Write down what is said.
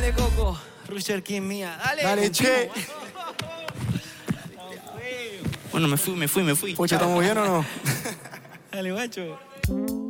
Dale, Coco. Rusher King mía. Dale. Dale, che. Bueno, me fui. Pucha, ¿estamos bien o no? Dale, guacho.